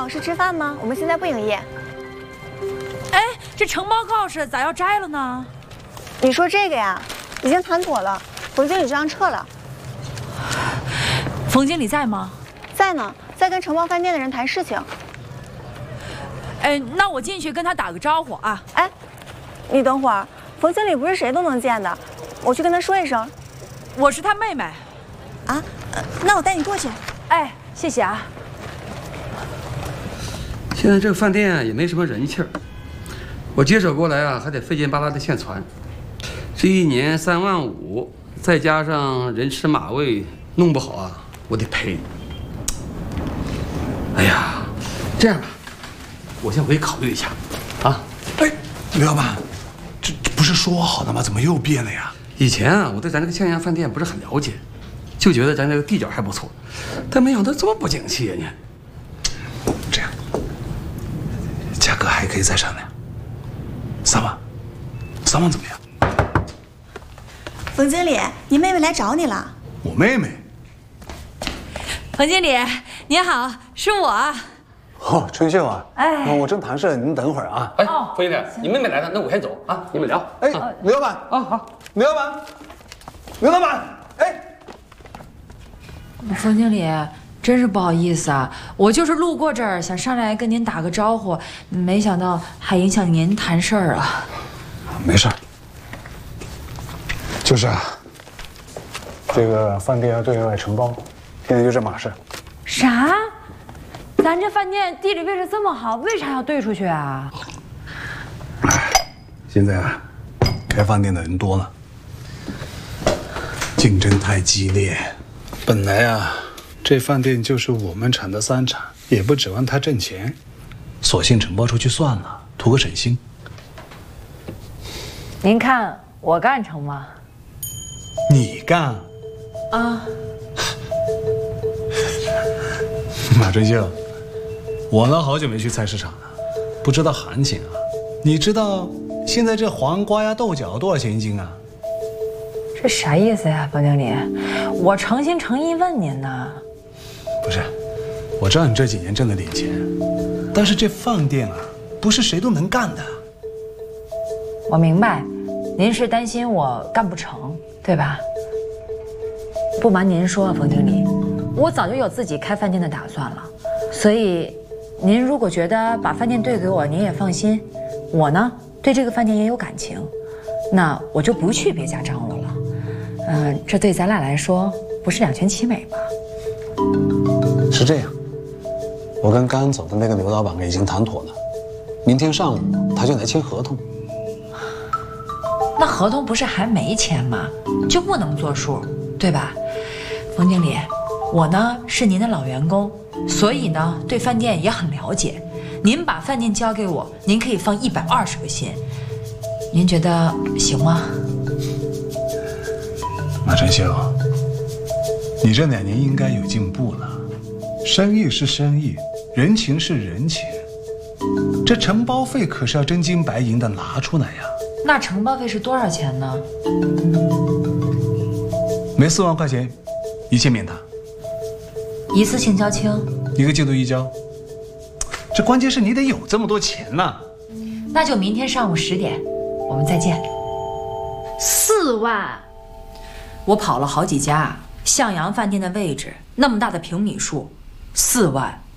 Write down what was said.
是吃饭吗？我们现在不营业。 哎，这承包告示咋要摘了呢？ 你说这个呀，已经谈妥了，冯经理就让撤了。 冯经理在吗？ 在呢，在跟承包饭店的人谈事情。 哎，那我进去跟他打个招呼啊。 哎，你等会儿，冯经理不是谁都能见的，我去跟他说一声。 我是他妹妹。 啊，那我带你过去。 哎，谢谢啊。 现在这个饭店也没什么人气儿，我接手过来啊，还得费劲巴拉的现传，这一年3万5，再加上人吃马喂，弄不好啊，我得赔。哎呀，这样吧，我先回去考虑一下，啊。 哎，刘老板，这不是说好的吗？怎么又变了呀？ 以前啊，我对咱这个向阳饭店不是很了解，就觉得咱这个地角还不错，但没想到这么不景气呀！你这样，价格还可以再商量。3万，3万怎么样？ 冯经理，你妹妹来找你了。 我妹妹。 冯经理，您好，是我。 哦，春秀啊， 哎， 我正谈事，您等会儿啊。 哎，冯经理，你妹妹来了，那我先走啊，你们聊。 哎，刘老板啊，好， 刘老板，刘老板，哎， 冯经理，真是不好意思啊，我就是路过这儿，想上来跟您打个招呼，没想到还影响您谈事儿啊。 没事儿，就是啊，这个饭店要对外承包，现在就这码事。 啥？咱这饭店地理位置这么好，为啥要兑出去啊？ 哎，现在啊，开饭店的人多了，竞争太激烈。本来啊，这饭店就是我们厂的3厂，也不指望它挣钱，索性承包出去算了，图个省心。 您看我干成吗？ 你干啊？ 马春秀，我呢好久没去菜市场了，不知道行情啊。你知道现在这黄瓜呀、豆角多少钱一斤啊？ 这啥意思呀，冯经理？我诚心诚意问您呢。 不是，我知道你这几年挣了点钱，但是这饭店啊，不是谁都能干的。 我明白，您是担心我干不成，对吧？不瞒您说，冯经理，我早就有自己开饭店的打算了，所以您如果觉得把饭店兑给我，您也放心。我呢，对这个饭店也有感情，那我就不去别家张罗了。这对咱俩来说不是两全其美吗？ 是这样，我跟刚走的那个刘老板已经谈妥了，明天上午他就来签合同。 那合同不是还没签吗？就不能作数，对吧？冯经理，我呢是您的老员工，所以呢对饭店也很了解。您把饭店交给我，您可以放120个心。您觉得行吗？ 马春秀，你这2年应该有进步了。生意是生意，人情是人情，这承包费可是要真金白银的拿出来呀。 那承包费是多少钱呢？ 没4万块钱，一切免谈， 一次性交清 1个季度一交。这关键是你得有这么多钱呐。 那就明天上午10点，我们再见。4万，我跑了好几家，向阳饭店的位置那么大的平米数，4万